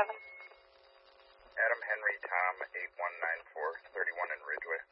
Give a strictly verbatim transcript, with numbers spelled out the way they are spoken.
seven. Adam Henry Tom eight one nine four, thirty-one in Ridgeway.